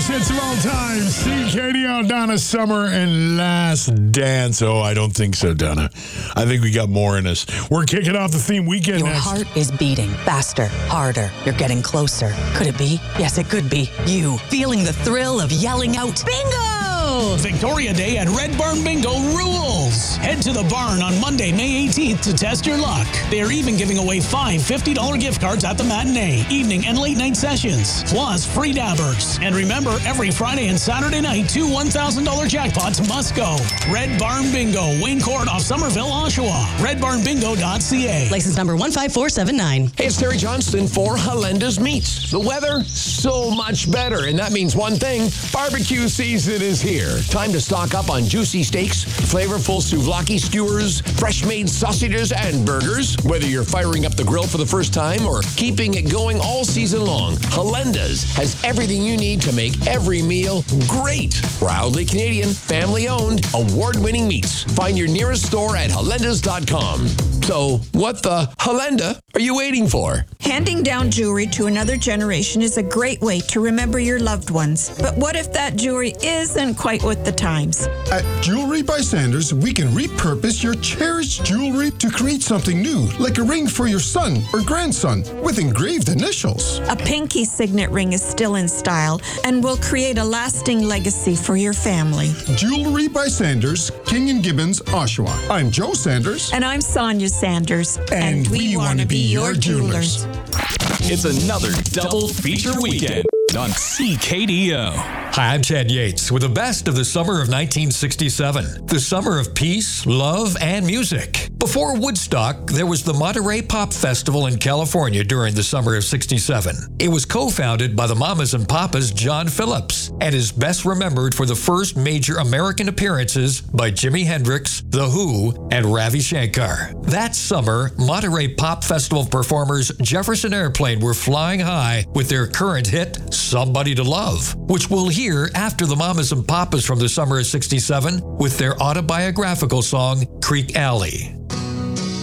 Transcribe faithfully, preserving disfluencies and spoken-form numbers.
hits of all time. C K D O, Donna Summer, and Last Dance. Oh, I don't think so, Donna. I think we got more in us. We're kicking off the theme weekend Your next. heart is beating faster, harder. You're getting closer. Could it be? Yes, it could be. You, feeling the thrill of yelling out, bingo! Victoria Day at Red Barn Bingo rules. Head to the barn on Monday, May eighteenth to test your luck. They are even giving away five fifty dollars gift cards at the matinee, evening, and late night sessions, plus free dabbers. And remember, every Friday and Saturday night, two one thousand dollars jackpots must go. Red Barn Bingo, Wayne Court off Somerville, Oshawa. red barn bingo dot c a. License number one five four seven nine. Hey, it's Terry Johnston for Halenda's Meats. The weather, so much better, and that means one thing, barbecue season is here. Time to stock up on juicy steaks, flavorful souvlaki skewers, fresh-made sausages, and burgers. Whether you're firing up the grill for the first time or keeping it going all season long, Halenda's has everything you need to make every meal great. Proudly Canadian, family-owned, award-winning meats. Find your nearest store at halendas dot com. So, what the Halenda are you waiting for? Handing down jewelry to another generation is a great way to remember your loved ones. But what if that jewelry isn't quite with the times? At Jewelry by Sanders, we can repurpose your cherished jewelry to create something new, like a ring for your son or grandson with engraved initials. A pinky signet ring is still in style and will create a lasting legacy for your family. Jewelry by Sanders, King and Gibbons, Oshawa. I'm Joe Sanders. And I'm Sonia Sanders. And, and we, we want to be your jewelers. It's another double feature weekend on C K D O. Hi, I'm Ted Yates with the best of the summer of nineteen sixty-seven. The summer of peace, love, and music. Before Woodstock, there was the Monterey Pop Festival in California during the summer of sixty-seven. It was co-founded by the Mamas and Papas John Phillips and is best remembered for the first major American appearances by Jimi Hendrix, The Who, and Ravi Shankar. That summer, Monterey Pop Festival performers Jefferson Airplane were flying high with their current hit, Somebody to Love, which we'll hear after the Mamas and Papas from the summer of sixty-seven with their autobiographical song, Creek Alley.